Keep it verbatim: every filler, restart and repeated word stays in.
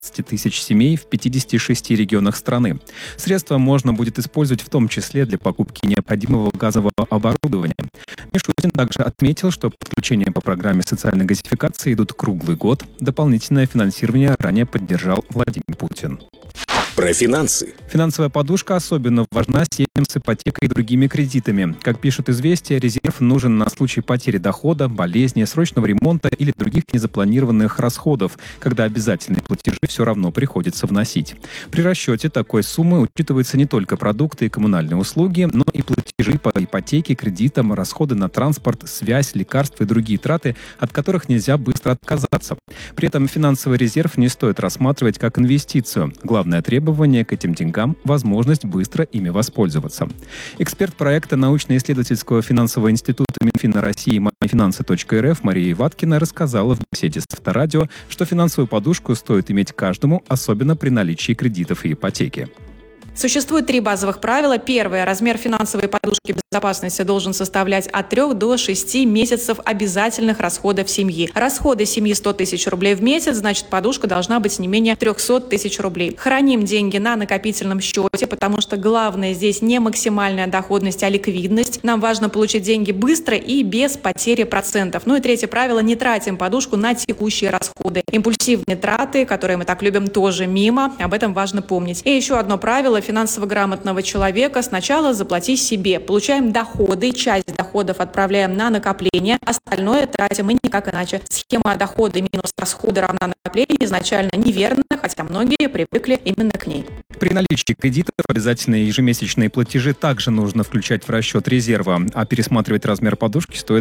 тысяч семей в пятидесяти шести регионах страны. Средства можно будет использовать в том числе для покупки необходимого газового оборудования. Мишустин также отметил, что подключения по программе социальной газификации идут круглый год. Дополнительное финансирование ранее поддержал Владимир Путин. Про финансы. Финансовая подушка особенно важна семьям с ипотекой и другими кредитами. Как пишут «Известия», резерв нужен на случай потери дохода, болезни, срочного ремонта или других незапланированных расходов, когда обязательные платежи все равно приходится вносить. При расчете такой суммы учитываются не только продукты и коммунальные услуги, но и платежи по ипотеке, кредитам, расходы на транспорт, связь, лекарства и другие траты, от которых нельзя быстро отказаться. При этом финансовый резерв не стоит рассматривать как инвестицию. Главное требование Требование к этим деньгам – возможность быстро ими воспользоваться. Эксперт проекта научно-исследовательского финансового института Минфина России «Мои-финансы точка эр эф» Мария Ваткина рассказала в беседе с Авторадио, что финансовую подушку стоит иметь каждому, особенно при наличии кредитов и ипотеки. Существует три базовых правила. Первое. Размер финансовой подушки безопасности должен составлять от трёх до шести месяцев обязательных расходов семьи. Расходы семьи сто тысяч рублей в месяц, значит, подушка должна быть не менее триста тысяч рублей. Храним деньги на накопительном счете, потому что главное здесь не максимальная доходность, а ликвидность. Нам важно получить деньги быстро и без потери процентов. Ну и третье правило. Не тратим подушку на текущие расходы. Импульсивные траты, которые мы так любим, тоже мимо. Об этом важно помнить. И еще одно правило финансово грамотного человека: сначала заплати себе. Получаем доходы, часть доходов отправляем на накопление, остальное тратим и никак иначе. Схема дохода минус расходы равна накоплению изначально неверна, хотя многие привыкли именно к ней. При наличии кредитов обязательные ежемесячные платежи также нужно включать в расчет резерва, а пересматривать размер подушки стоит